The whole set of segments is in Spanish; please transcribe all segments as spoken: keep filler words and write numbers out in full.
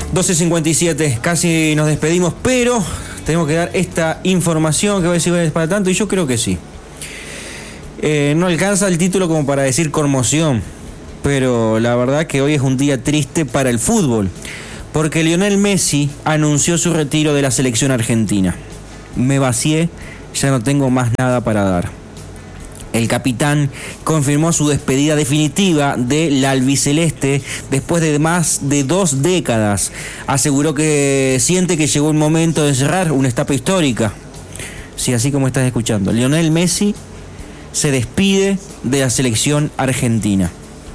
doce cincuenta y siete, casi nos despedimos, pero tenemos que dar esta información que va a decir es para tanto, y yo creo que sí. Eh, no alcanza el título como para decir conmoción, pero la verdad que hoy es un día triste para el fútbol, porque Lionel Messi anunció su retiro de la selección argentina. Me vacié, ya no tengo más nada para dar. El capitán confirmó su despedida definitiva de la albiceleste después de más de dos décadas. Aseguró que siente que llegó el momento de cerrar una etapa histórica. Sí, así como estás escuchando. Lionel Messi se despide de la selección argentina.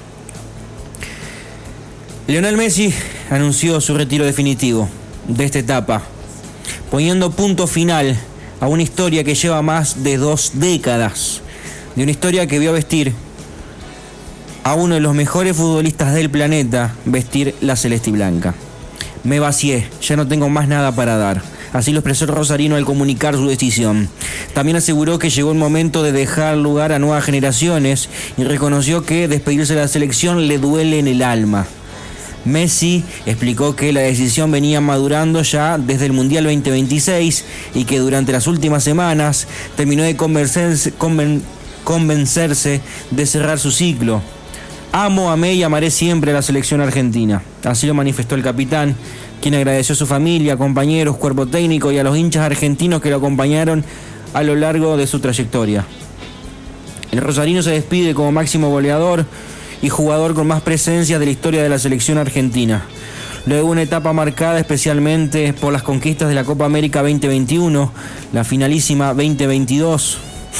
Lionel Messi anunció su retiro definitivo de esta etapa, poniendo punto final a una historia que lleva más de dos décadas. De una historia que vio vestir a uno de los mejores futbolistas del planeta vestir la celeste y blanca. Me vacié, ya no tengo más nada para dar. Así lo expresó el rosarino al comunicar su decisión. También aseguró que llegó el momento de dejar lugar a nuevas generaciones y reconoció que despedirse de la selección le duele en el alma. Messi explicó que la decisión venía madurando ya desde el Mundial veinte veintiséis y que durante las últimas semanas terminó de convencerse, conven, convencerse de cerrar su ciclo. Amo, amé y amaré siempre a la selección argentina. Así lo manifestó el capitán, quien agradeció a su familia, compañeros, cuerpo técnico y a los hinchas argentinos que lo acompañaron a lo largo de su trayectoria. El rosarino se despide como máximo goleador y jugador con más presencia de la historia de la selección argentina. Luego una etapa marcada especialmente por las conquistas de la Copa América veinte veintiuno, la finalísima veinte veintidós,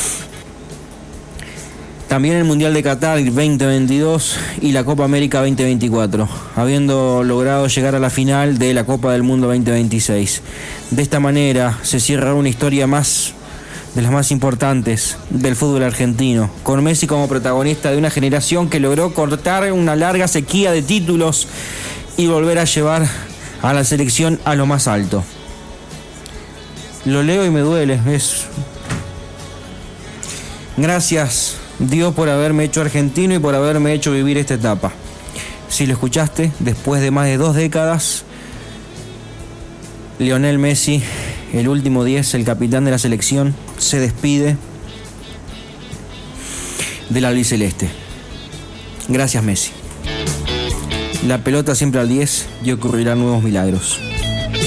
también el Mundial de Qatar veinte veintidós y la Copa América veinte veinticuatro, habiendo logrado llegar a la final de la Copa del Mundo veinte veintiséis. De esta manera se cierra una historia más de las más importantes del fútbol argentino, con Messi como protagonista de una generación que logró cortar una larga sequía de títulos y volver a llevar a la selección a lo más alto. Lo leo y me duele. Es... Gracias, Dios, por haberme hecho argentino y por haberme hecho vivir esta etapa. Si lo escuchaste, después de más de dos décadas, Lionel Messi, el último diez, el capitán de la selección, se despide del albiceleste. Gracias, Messi. La pelota siempre al diez y ocurrirán nuevos milagros.